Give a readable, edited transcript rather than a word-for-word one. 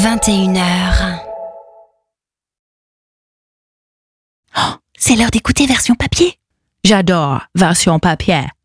21h. Oh, c'est l'heure d'écouter version papier. J'adore version papier.